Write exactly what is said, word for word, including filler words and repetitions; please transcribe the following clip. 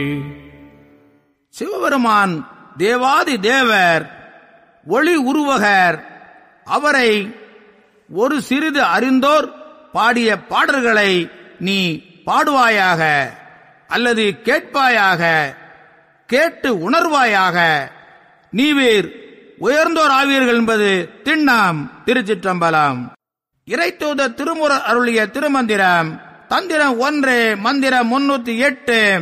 சிவபெருமான் தேவாதி தேவர், ஒளி உருவகர். அவரை ஒரு சிறிது அறிந்தோர் பாடிய பாடல்களை நீ பாடுவாயாக அல்லது கேட்பாயாக, கேட்டு உணர்வாயாக. நீவீர் உயர்ந்தோர் ஆவீர்கள் என்பது திண்ணாம். திருச்சிற்றம்பலம். இறைத்தூத திருமுற அருளிய திருமந்திரம். தந்திரம் ஒன்று, மந்திரம் முன்னூத்தி எட்டு.